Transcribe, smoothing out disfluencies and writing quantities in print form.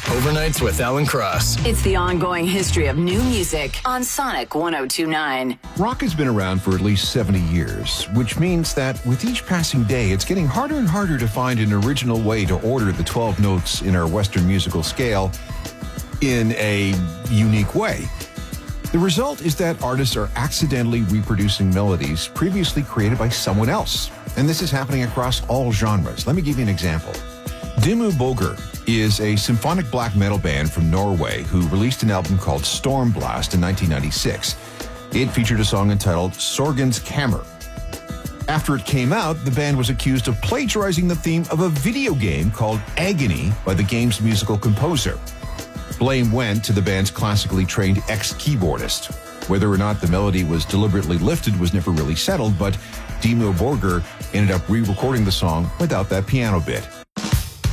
Overnights with Alan Cross. It's the ongoing history of new music on Sonic 102.9. Rock has been around for at least 70 years, which means that with each passing day, it's getting harder and harder to find an original way to order the 12 notes in our Western musical scale in a unique way. The result is that artists are accidentally reproducing melodies previously created by someone else. And this is happening across all genres. Let me give you an example. Dimmu Borgir is a symphonic black metal band from Norway who released an album called Stormblast in 1996. It featured a song entitled Sorgens Kammer. After it came out, the band was accused of plagiarizing the theme of a video game called Agony by the game's musical composer. Blame went to the band's classically trained ex-keyboardist. Whether or not the melody was deliberately lifted was never really settled, but Dimmu Borgir ended up re-recording the song without that piano bit.